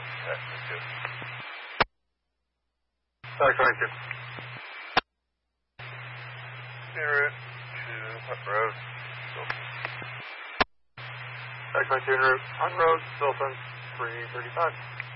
Okay, thank you. X-22. En route to Hunt Road, Wilson. X-22 en route, Hunt Road, Wilson, 335.